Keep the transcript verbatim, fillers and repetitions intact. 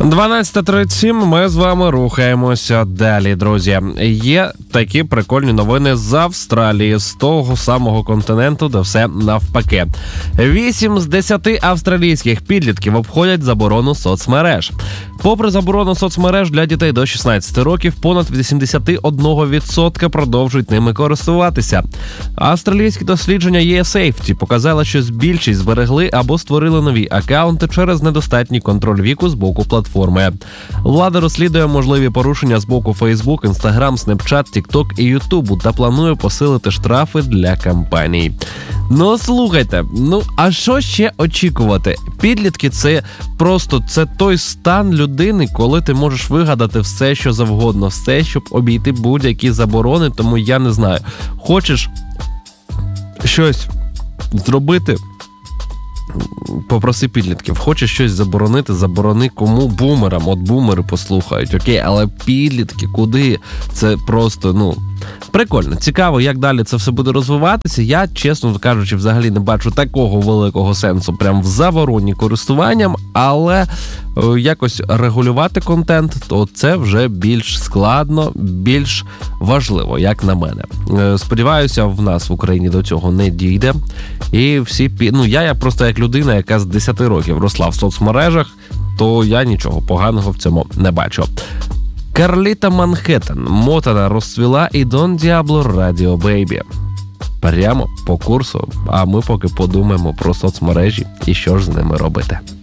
дванадцята тридцять сім, ми з вами рухаємося далі, друзі. Є такі прикольні новини з Австралії, з того самого континенту, де все навпаки. Вісім з десяти австралійських підлітків обходять заборону соцмереж. Попри заборону соцмереж для дітей до шістнадцяти років, понад вісімдесят один відсоток продовжують ними користуватися. Австралійські дослідження ю ес Safety показали, що більшість зберегли або створили нові акаунти через недостатній контроль віку з боку платформи. Влада розслідує можливі порушення з боку Facebook, Instagram, Snapchat, TikTok і YouTube та планує посилити штрафи для компаній. Ну, слухайте, ну, а що ще очікувати? Підлітки – це просто, це той стан людини, коли ти можеш вигадати все, що завгодно, все, щоб обійти будь-які заборони, тому я не знаю. Хочеш щось зробити? Попроси підлітків. Хочеш щось заборонити, заборони кому? Бумерам. От бумери послухають. Окей, але підлітки куди? Це просто, ну, прикольно. Цікаво, як далі це все буде розвиватися. Я, чесно кажучи, взагалі не бачу такого великого сенсу прям в забороні користуванням, але е, якось регулювати контент, то це вже більш складно, більш важливо, як на мене. Е, сподіваюся, в нас в Україні до цього не дійде. І всі, ну, я, я просто як людина, яка з десяти років росла в соцмережах, то я нічого поганого в цьому не бачу. Карліта Манхеттен, Мотана розцвіла і Дон Діабло Radio Baby. Прямо по курсу, а ми поки подумаємо про соцмережі і що ж з ними робити.